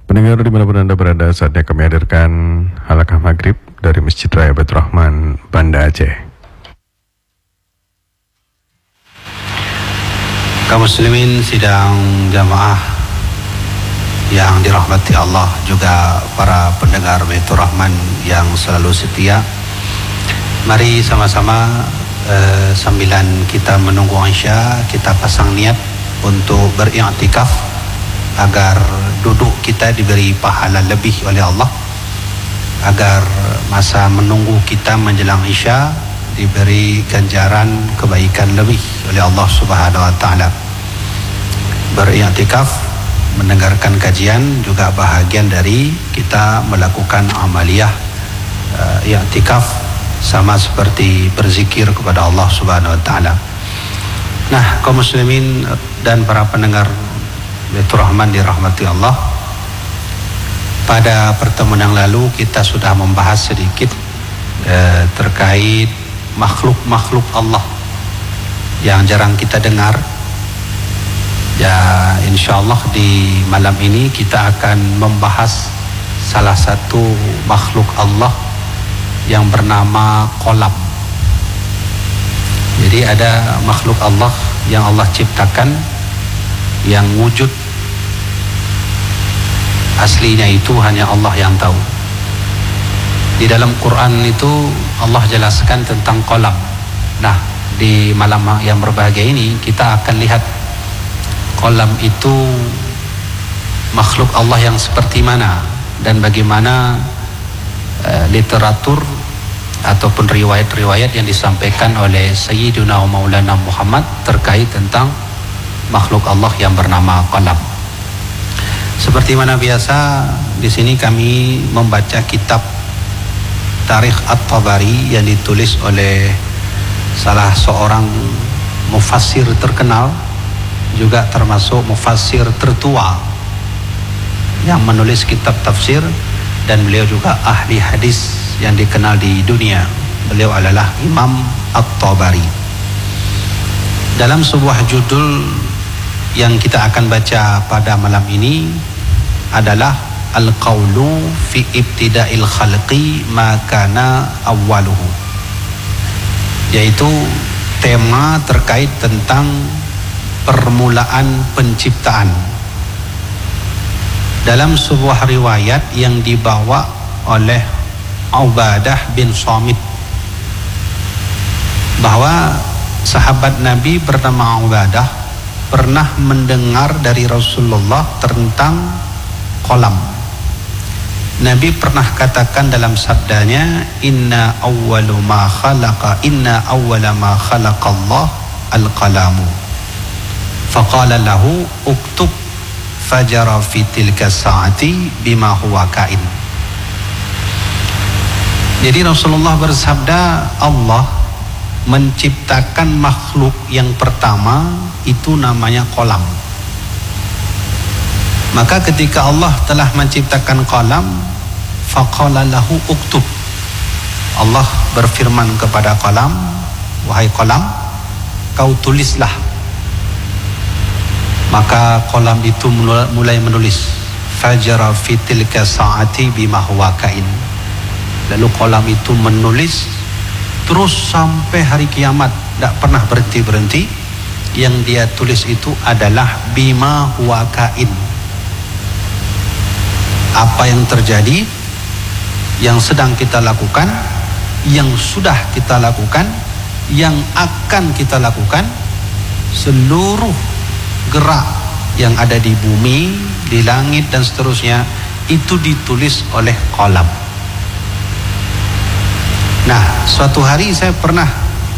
Pendengar dimanapun Anda berada, saatnya kami hadirkan halaqah maghrib dari Masjid Raya Baitur Rahman, Banda Aceh. Kaum muslimin sidang jamaah yang dirahmati Allah, juga para pendengar Baitur Rahman yang selalu setia. Mari sama-sama sambilan kita menunggu Isya, kita pasang niat untuk beriktikaf agar duduk kita diberi pahala lebih oleh Allah, agar masa menunggu kita menjelang Isya diberi ganjaran kebaikan lebih oleh Allah Subhanahu wa taala. Beriktikaf, mendengarkan kajian juga bahagian dari kita melakukan amaliyah iktikaf, sama seperti berzikir kepada Allah Subhanahu wa taala. Nah, kaum muslimin dan para pendengar Baitur Rahman dirahmati Allah, pada pertemuan yang lalu kita sudah membahas sedikit terkait makhluk-makhluk Allah yang jarang kita dengar. Ya, insya Allah di malam ini kita akan membahas salah satu makhluk Allah yang bernama kolam. Jadi ada makhluk Allah yang Allah ciptakan, yang wujud aslinya itu hanya Allah yang tahu. Di dalam Quran itu Allah jelaskan tentang kolam. Nah, di malam yang berbahagia ini kita akan lihat kolam itu makhluk Allah yang seperti mana, dan bagaimana literatur ataupun riwayat-riwayat yang disampaikan oleh Sayyiduna Maulana Muhammad terkait tentang makhluk Allah yang bernama kolam. Seperti mana biasa, di sini kami membaca kitab Tarikh At-Tabari yang ditulis oleh salah seorang mufassir terkenal, juga termasuk mufassir tertua yang menulis kitab tafsir, dan beliau juga ahli hadis yang dikenal di dunia. Beliau adalah Imam At-Tabari. Dalam sebuah judul yang kita akan baca pada malam ini adalah Al-Qawlu fi ibtida'il khalqi ma kana awwaluhu, yaitu tema terkait tentang permulaan penciptaan. Dalam sebuah riwayat yang dibawa oleh Ubadah bin Samit, bahwa sahabat Nabi bernama Ubadah pernah mendengar dari Rasulullah tentang kolam. Nabi pernah katakan dalam sabdanya, inna awwala ma khalaqallah al-qalamu faqala lahu uktub fajara fi tilka sa'ati bima huwa kain. Jadi Rasulullah bersabda, Allah menciptakan makhluk yang pertama itu namanya kolam. Maka ketika Allah telah menciptakan kolam, faqala lahu uktub, Allah berfirman kepada kolam, wahai kolam, kau tulislah. Maka kolam itu mulai menulis, fajara fi tilka sa'ati bima huwa kain. Lalu kolam itu menulis terus sampai hari kiamat, tidak pernah berhenti-berhenti. Yang dia tulis itu adalah bima huwa kain, apa yang terjadi, yang sedang kita lakukan, yang sudah kita lakukan, yang akan kita lakukan, seluruh gerak yang ada di bumi, di langit dan seterusnya, itu ditulis oleh kolam. Nah, suatu hari saya pernah